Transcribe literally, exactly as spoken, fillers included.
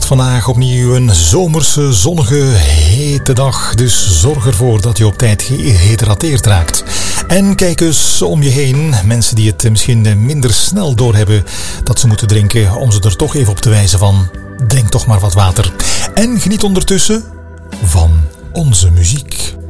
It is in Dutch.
vandaag opnieuw een zomerse, zonnige, hete dag. Dus zorg ervoor dat je op tijd gehydrateerd raakt. En kijk eens om je heen. Mensen die het misschien minder snel doorhebben dat ze moeten drinken, om ze er toch even op te wijzen van: drink toch maar wat water. En geniet ondertussen van onze muziek.